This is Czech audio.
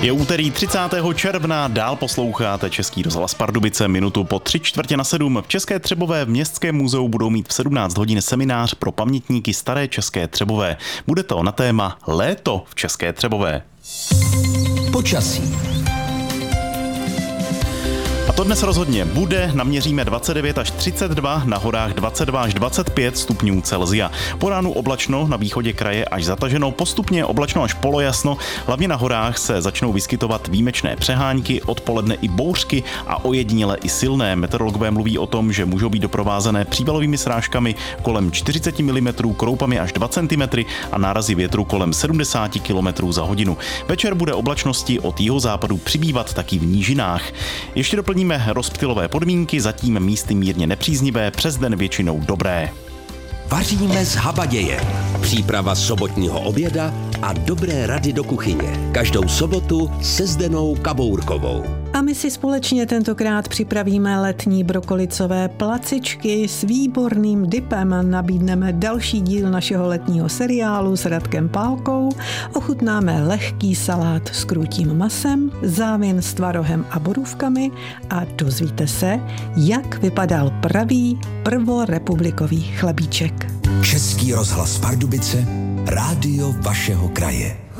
Je úterý 30. června, dál posloucháte Český rozhlas Pardubice, minutu po 6:45. V České Třebové v Městském muzeu budou mít v 17 hodin seminář pro pamětníky staré České Třebové. Bude to na téma Léto v České Třebové. Počasí. A to dnes rozhodně bude, naměříme 29 až 32, na horách 22 až 25 stupňů Celsia. Po ránu oblačno, na východě kraje až zataženo, postupně oblačno až polojasno, hlavně na horách se začnou vyskytovat výjimečné přehánky, odpoledne i bouřky a ojediněle i silné. Meteorologové mluví o tom, že můžou být doprovázené přívalovými srážkami kolem 40 mm, kroupami až 2 cm a nárazy větru kolem 70 km za hodinu. Večer bude oblačnosti od jihozápadu přibývat taky v nížinách. Ještě doplníme rozptylové podmínky, zatím místy mírně nepříznivé, přes den většinou dobré. Vaříme z habaděje. Příprava sobotního oběda a dobré rady do kuchyně. Každou sobotu se Zdenou Kabourkovou. A my si společně tentokrát připravíme letní brokolicové placičky s výborným dipem. Nabídneme další díl našeho letního seriálu s Radkem Pálkou. Ochutnáme lehký salát s krůtím masem, závěn s tvarohem a borůvkami a dozvíte se, jak vypadal pravý prvorepublikový chlebíček. Český rozhlas Pardubice, rádio vašeho kraje.